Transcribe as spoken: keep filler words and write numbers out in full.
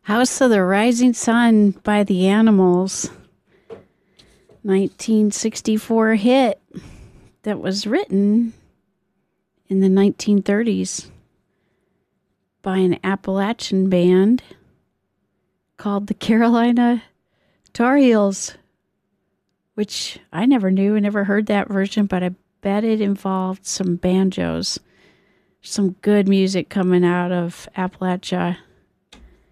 House of the Rising Sun by the Animals, nineteen sixty-four hit that was written in the nineteen thirties by an Appalachian band called the Carolina Tar Heels, which I never knew. I never heard that version, but I bet it involved some banjos. Some good music coming out of Appalachia